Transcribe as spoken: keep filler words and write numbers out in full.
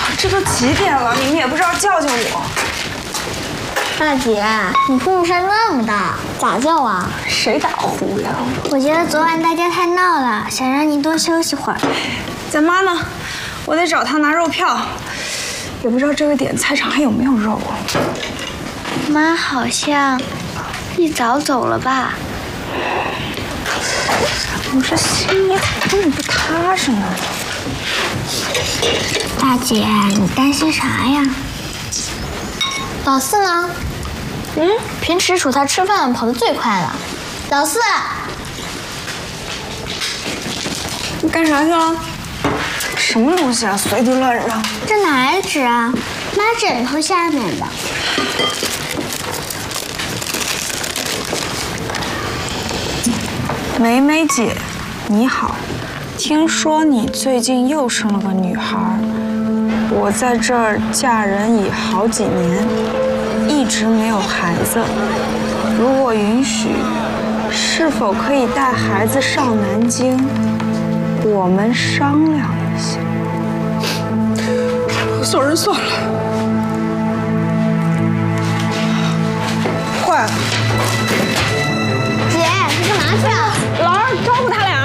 这都几点了，你们也不知道叫叫我。 大姐，你呼噜声那么大，咋叫啊？ 谁打呼呀？ 我觉得昨晚大家太闹了，想让你多休息会儿。 咱妈呢？我得找她拿肉票，也不知道这个点菜场还有没有肉啊。 妈好像一早走了吧？ 我这心里咋这么不踏实呢？ 大姐，你担心啥呀？老四呢？嗯，平时数他吃饭跑得最快了。老四， 你干啥去了？什么东西啊，随地乱扔！ 这哪来的纸啊？妈枕头下面的。 梅梅姐，你好，听说你最近又生了个女孩，我在这儿嫁人已好几年，一直没有孩子。如果允许，是否可以带孩子上南京？我们商量一下。送人算了，坏了。 姐，你干嘛去啊？ 老二，你招呼他俩。